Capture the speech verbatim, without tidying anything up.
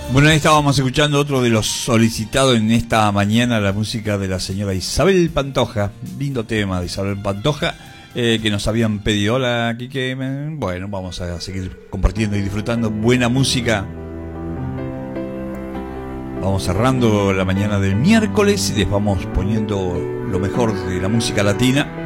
Bueno, ahí estábamos escuchando otro de los solicitados en esta mañana, la música de la señora Isabel Pantoja. Lindo tema de Isabel Pantoja, eh, que nos habían pedido. Hola, Quique. Bueno, vamos a seguir compartiendo y disfrutando buena música. Vamos cerrando la mañana del miércoles y les vamos poniendo lo mejor de la música latina.